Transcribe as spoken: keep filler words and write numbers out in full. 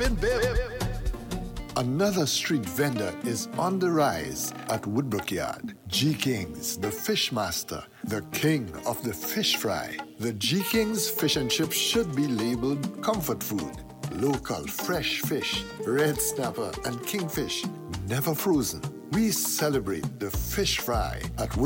Spin Bib. Another street vendor is on the rise at Woodbrook Yard. G. King's, the fish master, the king of the fish fry. The G. King's fish and chips should be labeled comfort food. Local fresh fish, red snapper and kingfish, never frozen. We celebrate the fish fry at Woodbrook